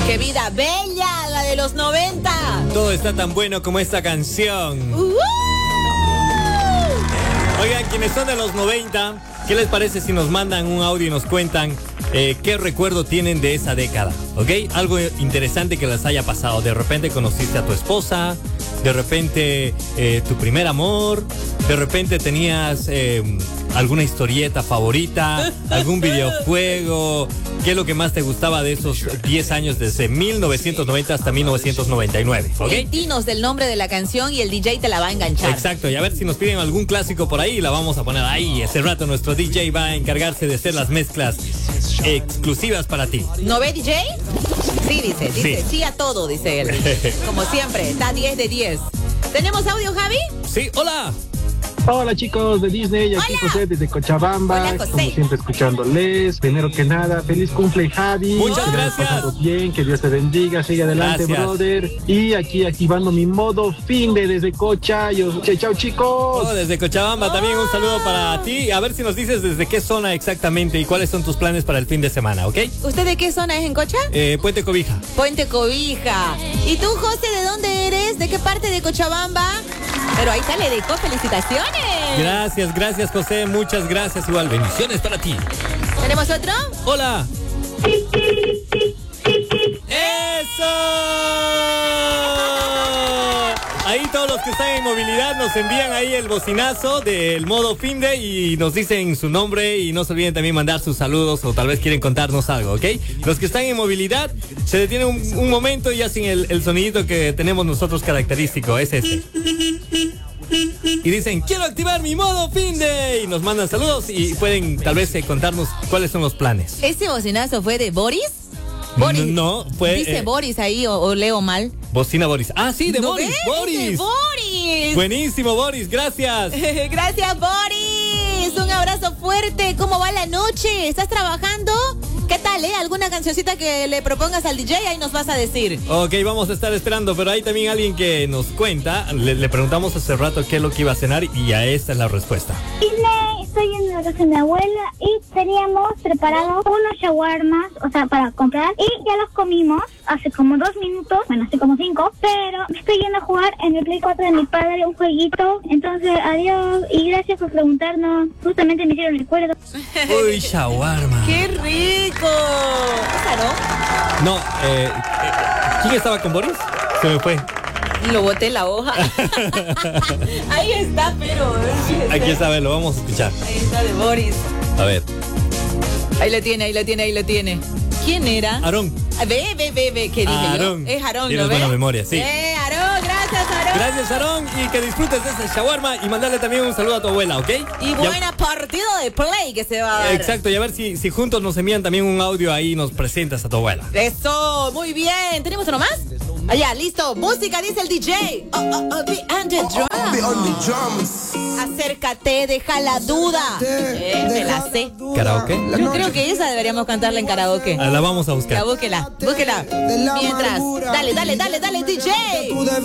¡Qué vida bella! La de los 90. Todo está tan bueno como esta canción. Oigan, quienes son de los 90, ¿qué les parece si nos mandan un audio y nos cuentan qué recuerdo tienen de esa década? ¿Ok? Algo interesante que les haya pasado. De repente conociste a tu esposa, de repente tu primer amor, de repente tenías alguna historieta favorita, algún videojuego. ¿Qué es lo que más te gustaba de esos 10 años desde 1990 hasta 1999? ¿Ok? Dinos del nombre de la canción y el DJ te la va a enganchar. Exacto, y a ver si nos piden algún clásico por ahí y la vamos a poner ahí. Ese rato nuestro DJ va a encargarse de hacer las mezclas exclusivas para ti. ¿No ve DJ? Sí, dice sí a todo, dice él. Como siempre, está 10 de 10. ¿Tenemos audio, Javi? Sí, hola. Hola chicos de Disney, aquí Hola. José desde Cochabamba. Hola, José. Como siempre escuchándoles. Primero que nada, feliz cumple Javi. Muchas que gracias. lo hayas pasado bien, que Dios te bendiga, sigue adelante, Gracias. brother. Y aquí activando mi modo fin de desde Cocha. Chao chicos. Oh, desde Cochabamba también un saludo para ti. A ver si nos dices desde qué zona exactamente y cuáles son tus planes para el fin de semana, ¿ok? ¿Usted de qué zona es en Cocha? Puente Cobija. Puente Cobija. ¿Y tú, José, de dónde eres? ¿De qué parte de Cochabamba? Pero ahí está, le dedicó felicitaciones. Gracias José, muchas gracias. Igual, bendiciones para ti. ¿Tenemos otro? Hola. ¡Eso! Ahí todos los que están en movilidad nos envían ahí el bocinazo del modo finde y nos dicen su nombre y no se olviden también mandar sus saludos o tal vez quieren contarnos algo, ¿ok? Los que están en movilidad se detienen un momento y hacen el sonidito que tenemos nosotros característico, es este. Y dicen, quiero activar mi modo finde. Y nos mandan saludos y pueden tal vez contarnos cuáles son los planes. ¿Ese bocinazo fue de Boris? Boris. No, fue... Dice Boris ahí o leo mal. Bocina Boris. Ah, sí, de ¿No Boris. ves? Boris. De Boris. Buenísimo, Boris. Gracias. Gracias, Boris. Un abrazo fuerte. ¿Cómo va la noche? ¿Estás trabajando? ¿Qué tal, ¿Alguna cancioncita que le propongas al DJ? Ahí nos vas a decir. Ok, vamos a estar esperando, pero hay también alguien que nos cuenta. Le preguntamos hace rato qué es lo que iba a cenar y a esta es la respuesta. Estoy en la casa de mi abuela y teníamos preparados unos shawarmas, o sea, para comprar, y ya los comimos hace como 2 minutos, bueno, hace como 5, pero me estoy yendo a jugar en el Play 4 de mi padre un jueguito, entonces adiós y gracias por preguntarnos, justamente me hicieron el recuerdo. Uy, shawarma. ¡Qué rico! ¿Esa No, ¿quién estaba con Boris? Se me fue. no? Lo boté en la hoja. Ahí está, pero... Aquí está, lo vamos a escuchar. Ahí está de Boris. A ver. Ahí lo tiene. ¿Quién era? Aarón. Ve, ¿qué dije Aarón. yo? Es Aarón, ¿no Tienes ves? buena memoria, sí. Aarón, gracias, Aarón. Gracias, Aarón, y que disfrutes de ese shawarma y mandarle también un saludo a tu abuela, ¿ok? Y buena partida de play que se va a dar. Exacto, y a ver si juntos nos envían también un audio ahí y nos presentas a tu abuela. Eso, muy bien. ¿Tenemos uno más? Allá, listo. Música, dice el DJ. Be on the drums. Acércate, deja la duda. Me la sé. ¿Karaoke? Yo creo que esa deberíamos cantarla en karaoke. La vamos a buscar. Ya, búsquela. Mientras, dale, DJ.